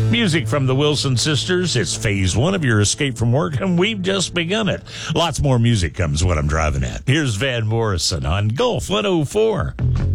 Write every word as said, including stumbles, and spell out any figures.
Music from the Wilson Sisters. It's phase one of your escape from work, and we've just begun it. Lots more music comes when I'm driving at. Here's Van Morrison on Gulf one oh four.